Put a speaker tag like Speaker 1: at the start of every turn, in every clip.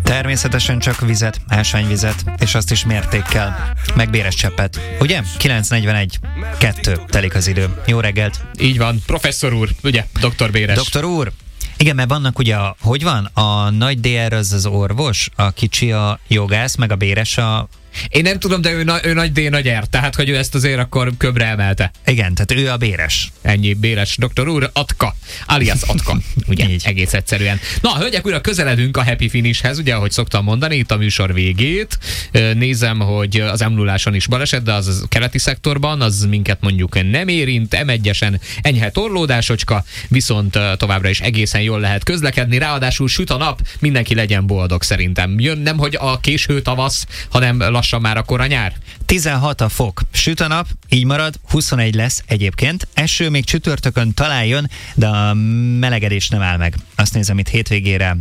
Speaker 1: Természetesen csak vizet, ásványvizet, és azt is mértékkel, meg béres cseppet. Ugye? 9:41, 2 telik az idő. Jó reggelt!
Speaker 2: Így van, professzor úr, ugye, doktor Béres.
Speaker 1: Doktor úr! Igen, mert vannak ugye, hogy van? A nagy DR az orvos, a kicsi a jogász, meg a Béres a...
Speaker 2: Én nem tudom, de ő nagy D, nagy R, tehát hogy ő ezt azért akkor köbre emelte.
Speaker 1: Igen, tehát ő a Béres.
Speaker 2: Ennyi, Béres doktor úr, Atka, alias Atka, ugye, egész egyszerűen. Na, hölgyek, újra közeledünk a happy finishhez, ugye, ahogy szoktam mondani, itt a műsor végét. Nézem, hogy az M0-áson is baleset, de az keleti szektorban, az minket mondjuk nem érint, M1-esen enyhe torlódásocska, viszont továbbra is egészen jól lehet közlekedni, ráadásul süt a nap, mindenki legyen boldog szerintem. Jön nem, hogy a késő tavasz, hanem lassan már akkor a nyár.
Speaker 1: 16 a fok. Süt a nap, így marad, 21 lesz egyébként. Eső még csütörtökön talán jön, de a melegedés nem áll meg. Azt nézem, itt hétvégére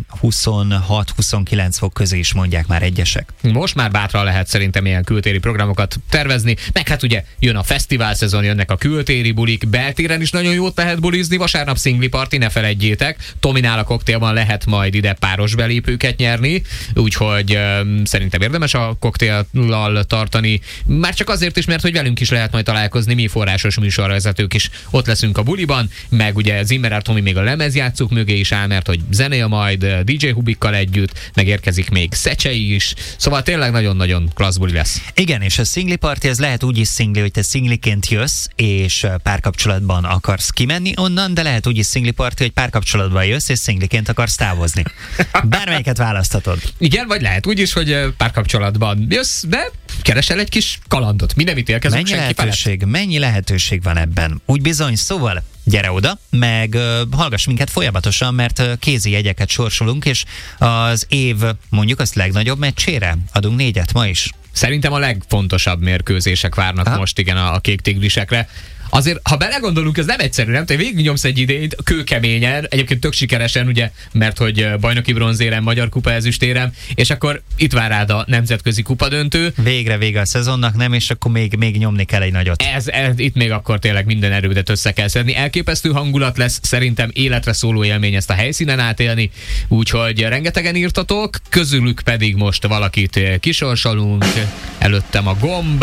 Speaker 1: 26-29 fok közé is mondják már egyesek.
Speaker 2: Most már bátran lehet szerintem ilyen kültéri programokat tervezni, meg hát ugye jön a fesztivál szezon, jönnek a kültéri bulik, beltéren is nagyon jót lehet bulizni, vasárnap szingli party, ne feledjétek, Tominál a koktélban lehet majd ide páros belépőket nyerni, úgyhogy szerintem érdemes a koktéllal tartani, már csak azért is, mert hogy velünk is lehet majd találkozni, mi forrásos műsorvezetők is ott leszünk a buliban, meg ugye Zimmerer Tomi még a lemezjátszók mögé is áll, mert hogy zenél majd DJ Hubikkal együtt, megérkezik még Szecsei is, szóval tényleg nagyon-nagyon klassz buli lesz.
Speaker 1: Igen, és a szingli party ez lehet úgy is szingli, hogy te szingliként jössz, és párkapcsolatban akarsz kimenni onnan, de lehet úgy is szingli party, hogy párkapcsolatban jössz, és szingliként akarsz távozni. Bármelyiket választhatod.
Speaker 2: Igen, vagy lehet úgy is, hogy párkapcsolatban jössz, de keresel egy kis kalandot. Mi nem ítélkezünk senki felett.
Speaker 1: Mennyi lehetőség van ebben? Úgy bizony, szóval gyere oda, meg hallgass minket folyamatosan, mert kézi jegyeket sorsolunk, és az év mondjuk azt legnagyobb meccsére adunk 4 ma is.
Speaker 2: Szerintem a legfontosabb mérkőzések várnak most, igen, a kék tigrisekre. Azért, ha belegondolunk, ez nem egyszerű, nem? Te végignyomsz egy idényt kőkeményen, egyébként tök sikeresen, ugye, mert hogy bajnoki bronzérem, magyar kupa ezüstérem, és akkor itt vár rád a nemzetközi kupadöntő.
Speaker 1: Vége a szezonnak, nem? És akkor még nyomni kell egy nagyot.
Speaker 2: Itt még akkor tényleg minden erődet össze kell szedni. Elképesztő hangulat lesz, szerintem életre szóló élmény ezt a helyszínen átélni, úgyhogy rengetegen írtatok, közülük pedig most valakit kisorsolunk, előttem a gomb.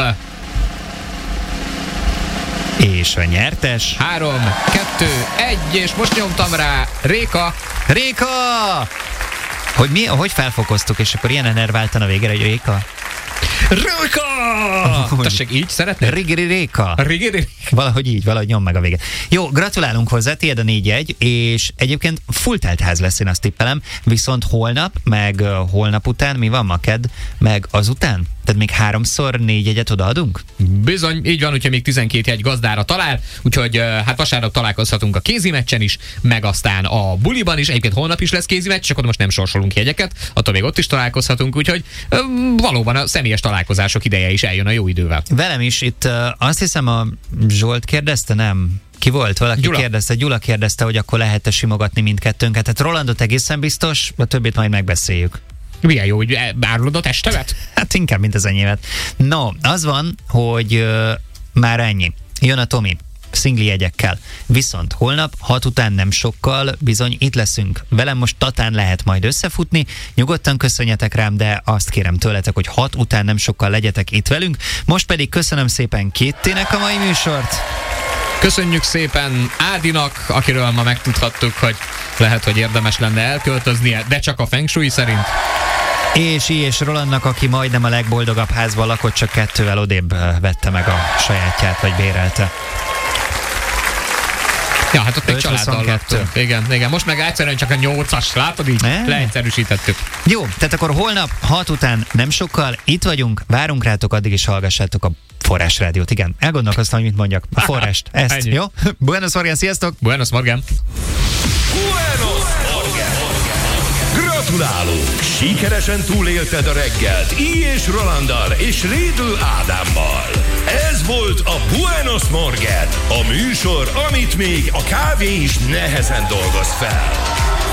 Speaker 1: És a nyertes.
Speaker 2: 3, 2, 1, és most nyomtam rá. Réka!
Speaker 1: Hogy felfokoztuk, és akkor ilyen enerváltan a végére, hogy Réka?
Speaker 2: Tessék, így szeretnél?
Speaker 1: Rigiri Réka. Valahogy nyom meg a véget. Jó, gratulálunk hozzá, tiéd a 4 jegy, és egyébként full telt ház lesz, én azt tippelem, viszont holnap, meg holnap után, mi van ma kedd, meg azután? Tehát még 3-szor 4 jegyet odaadunk?
Speaker 2: Bizony, így van, úgyhogy még 12 jegy gazdára talál, úgyhogy hát vasárnap találkozhatunk a kézimeccsen is, meg aztán a buliban is, egyébként holnap is lesz kézimeccs, csak ott most nem sorsolunk jegyeket, attól még ott is találkozhatunk, úgyhogy valóban a személyes találkozások ideje is eljön a jó idővel.
Speaker 1: Velem is itt azt hiszem a Zsolt kérdezte, nem? Ki volt? Valaki Gyula kérdezte, hogy akkor lehet-e simogatni mindkettőnket. Tehát Rolandot egészen biztos, a többit majd megbeszéljük.
Speaker 2: Milyen jó, hogy árulod a testemet?
Speaker 1: Hát inkább, mint az enyémet. No, az van, hogy már ennyi. Jön a Tomi szingli jegyekkel. Viszont holnap 6 után nem sokkal bizony itt leszünk. Velem most Tatán lehet majd összefutni. Nyugodtan köszönjetek rám, de azt kérem tőletek, hogy 6 után nem sokkal legyetek itt velünk. Most pedig köszönöm szépen Kittinek a mai műsort.
Speaker 2: Köszönjük szépen Ádinak, akiről ma megtudhattuk, hogy lehet, hogy érdemes lenne elköltöznie, de csak a feng shui szerint.
Speaker 1: És Rolandnak, aki majdnem a legboldogabb házban lakott, csak 2-vel odébb vette meg a sajátját, vagy bérelte.
Speaker 2: Ja, hát ott még családdal laktunk. Igen. Most meg egyszerűen csak a 8-as, látod így? Leegyszerűsítettük.
Speaker 1: Jó, tehát akkor holnap 6 után nem sokkal itt vagyunk, várunk rátok, addig is hallgassátok a Forrás Rádiót. Igen, elgondolkoztam, hogy mit mondjak. A Forrást, ezt, ennyi. Jó? Buenos Morgan, sziasztok!
Speaker 2: Buenos Morgan!
Speaker 3: Buenos Morgan! Gratulálunk! Sikeresen túlélted a reggelt Í és Rolanddal és Rédl Ádámmal. Ez volt a Buenos Morgan, a műsor, amit még a kávé is nehezen dolgoz fel.